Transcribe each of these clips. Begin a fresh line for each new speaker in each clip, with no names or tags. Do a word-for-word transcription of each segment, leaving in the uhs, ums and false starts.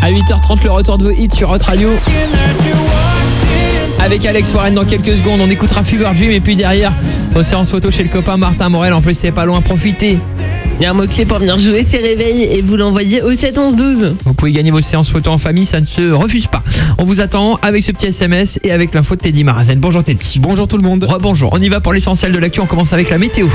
À huit heures trente, le retour de vos hits sur Hot Radio. Avec Alex Warren dans quelques secondes, on écoutera Fever Dream et puis derrière, aux séances photo chez le copain Martin Morel. En plus, c'est pas loin, profitez.
Il y a un mot-clé pour venir jouer, c'est réveil et vous l'envoyez au sept onze douze.
Vous pouvez gagner vos séances photo en famille, ça ne se refuse pas. On vous attend avec ce petit S M S et avec l'info de Teddy Marazen. Bonjour Teddy.
Bonjour tout le monde.
Rebonjour. On y va pour l'essentiel de l'actu, on commence avec la météo.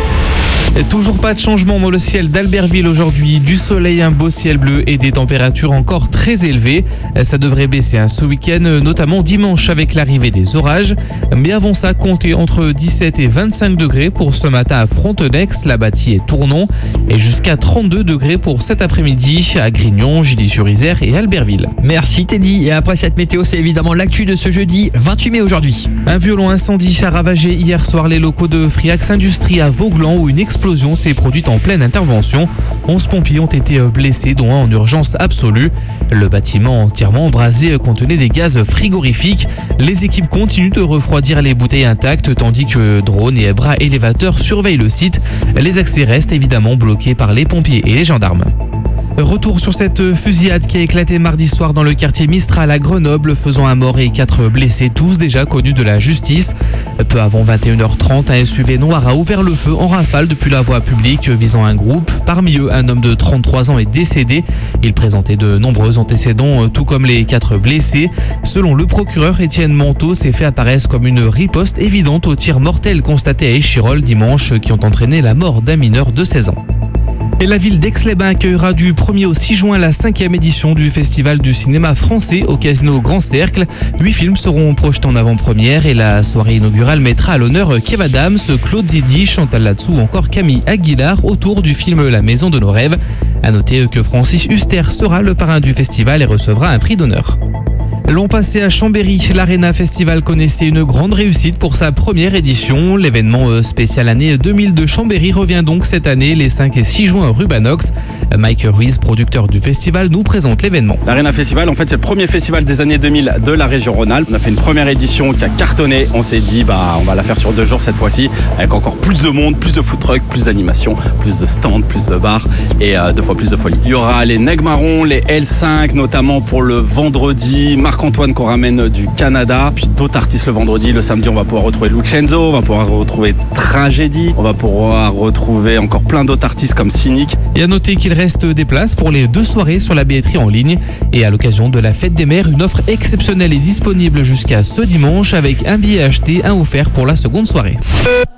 Et toujours pas de changement dans le ciel d'Albertville aujourd'hui, du soleil, un beau ciel bleu et des températures encore très élevées. Ça devrait baisser hein, ce week-end, notamment dimanche avec l'arrivée des orages. Mais avant ça, comptez entre dix-sept et vingt-cinq degrés pour ce matin à Frontenex, La Bâtie et Tournon, et jusqu'à trente-deux degrés pour cet après-midi à Grignon, Gilly-sur-Isère et Albertville.
Merci Teddy. Et après cette météo, c'est évidemment l'actu de ce jeudi vingt-huit mai aujourd'hui.
Un violent incendie a ravagé hier soir les locaux de Friax Industrie à Vauglan où une explosion s'est produite en pleine intervention. onze pompiers ont été blessés, dont un en urgence absolue. Le bâtiment entièrement embrasé contenait des gaz frigorifiques. Les équipes continuent de refroidir les bouteilles intactes tandis que drones et bras élévateurs surveillent le site. Les accès restent évidemment bloqués par les pompiers et les gendarmes. Retour sur cette fusillade qui a éclaté mardi soir dans le quartier Mistral à Grenoble, faisant un mort et quatre blessés, tous déjà connus de la justice. Peu avant vingt et une heures trente, un S U V noir a ouvert le feu en rafale depuis la voie publique visant un groupe. Parmi eux, un homme de trente-trois ans est décédé. Il présentait de nombreux antécédents, tout comme les quatre blessés. Selon le procureur Étienne Manteau, ces faits apparaissent comme une riposte évidente aux tirs mortels constatés à Échirolles dimanche qui ont entraîné la mort d'un mineur de seize ans. Et la ville d'Aix-les-Bains accueillera du premier au six juin la cinquième édition du Festival du cinéma français au Casino Grand Cercle. Huit films seront projetés en avant-première et la soirée inaugurale mettra à l'honneur Kev Adams, Claude Zidi, Chantal Latsou ou encore Camille Aguilar autour du film La Maison de nos rêves. À noter que Francis Huster sera le parrain du festival et recevra un prix d'honneur. L'an passé à Chambéry, l'Arena Festival connaissait une grande réussite pour sa première édition. L'événement spécial année deux mille de Chambéry revient donc cette année les cinq et six juin à Rubanox. Mike Ruiz, producteur du festival, nous présente l'événement.
L'Arena Festival, en fait, c'est le premier festival des années deux mille de la région Rhône-Alpes. On a fait une première édition qui a cartonné. On s'est dit, bah, on va la faire sur deux jours cette fois-ci, avec encore plus de monde, plus de food trucks, plus d'animation, plus de stands, plus de bars et euh, deux fois plus de folie. Il y aura les Neg Marron, les L cinq, notamment pour le vendredi. Marc-Antoine qu'on ramène du Canada, puis d'autres artistes le vendredi. Le samedi, on va pouvoir retrouver Lucenzo, on va pouvoir retrouver Tragédie, on va pouvoir retrouver encore plein d'autres artistes comme Cynic.
Et à noter qu'il reste des places pour les deux soirées sur la billetterie en ligne. Et à l'occasion de la fête des mères, une offre exceptionnelle est disponible jusqu'à ce dimanche avec un billet acheté, un offert pour la seconde soirée.